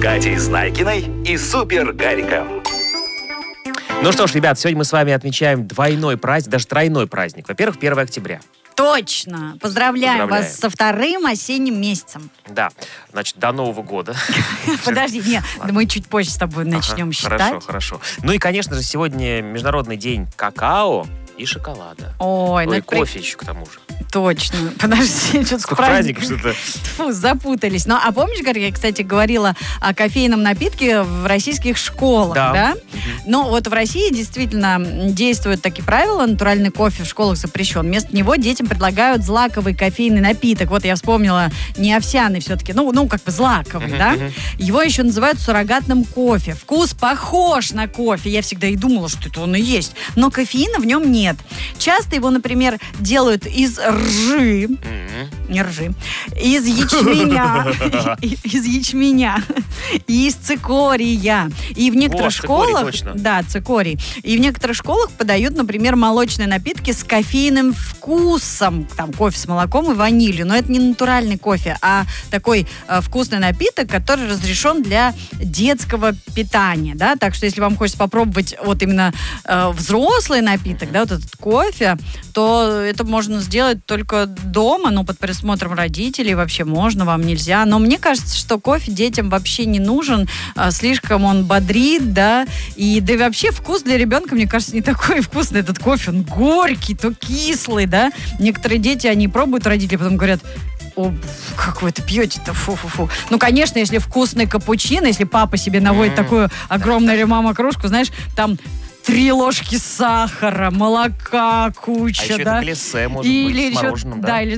Катей Знайкиной и Супер Гариком. Ну что ж, ребят, сегодня мы с вами отмечаем двойной праздник, даже тройной праздник. Во-первых, 1 октября. Точно. Поздравляем вас со вторым осенним месяцем. Да. Значит, до Нового года. Подожди, нет, мы чуть позже с тобой начнем считать. Хорошо. Ну и, конечно же, сегодня Международный день какао и шоколада. Ой, кофе еще к тому же. Точно. Подожди, что-то сколько праздников, что-то... Фу, запутались. Ну, а помнишь, я, кстати, говорила о кофейном напитке в российских школах, да? Ну, вот в России действительно действуют такие правила. Натуральный кофе в школах запрещен. Вместо него детям предлагают злаковый кофейный напиток. Вот я вспомнила, не овсяный все-таки, ну как бы злаковый, да? Его еще называют суррогатным кофе. Вкус похож на кофе. Я всегда и думала, что это он и есть. Но кофеина в нем нет. Часто его, например, делают из ржи. Не ржи. Из ячменя. Из ячменя. И из цикория. И в некоторых школах... Да, цикорий. И в некоторых школах подают, например, молочные напитки с кофейным вкусом. Там кофе с молоком и ванилью. Но это не натуральный кофе, а такой вкусный напиток, который разрешен для детского питания. Да? Так что если вам хочется попробовать вот именно взрослый напиток, да, вот этот кофе, то это можно сделать только дома, ну, под присмотром родителей. Вообще можно, вам нельзя. Но мне кажется, что кофе детям вообще не нужен. Слишком он бодрит, да. И вообще вкус для ребенка, мне кажется, не такой вкусный этот кофе. Он горький, то кислый, да. Некоторые дети, они пробуют, родители потом говорят: о, как вы это пьете-то, фу-фу-фу. Ну, конечно, если вкусный капучино, если папа себе наводит такую огромную или мама кружку, знаешь, там 3 ложки сахара, молока, куча, а еще да? это глиссе, может быть, с мороженым, да? Да, или